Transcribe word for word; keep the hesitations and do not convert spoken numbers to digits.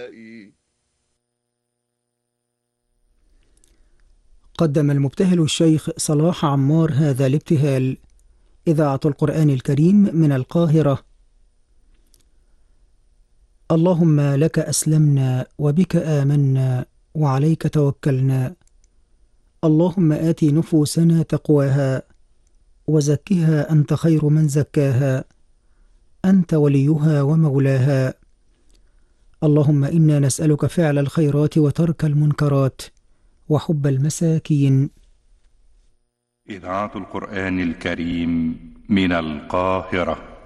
الأنبياء. قدم المبتهل الشيخ صلاح عمار هذا الابتهال. إذاعة القرآن الكريم من القاهرة. اللهم لك أسلمنا وبك آمنا وعليك توكلنا. اللهم آت نفوسنا تقواها وزكها أنت خير من زكاها، أنت وليها ومولاها. اللهم إنا نسألك فعل الخيرات وترك المنكرات وحب المساكين. إذاعة القرآن الكريم من القاهرة.